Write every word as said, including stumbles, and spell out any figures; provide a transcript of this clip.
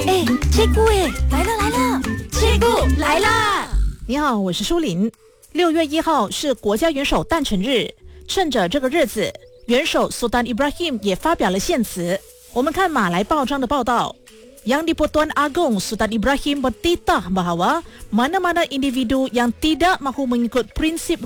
哎，切姑哎，来了来了，切姑来啦！ 你好，我是舒琳。六月一号是国家元首诞辰日，趁着这个日子，元首苏丹伊布拉欣也发表了献词。我们看马来报章的报道。Yang di-Pertuan Agong Sultan Ibrahim bertitah bahawa mana-mana individu yang tidak mahu mengikut prinsip